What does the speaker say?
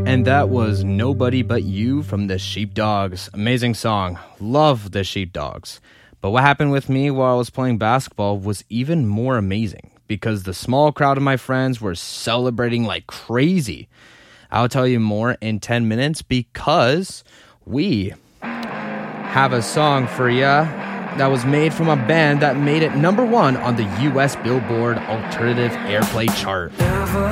And that was Nobody But You from the Sheepdogs. Amazing song. Love the Sheepdogs. But what happened with me while I was playing basketball was even more amazing because the small crowd of my friends were celebrating like crazy. I'll tell you more in 10 minutes because we have a song for ya that was made from a band that made it #1 on the US Billboard Alternative Airplay chart.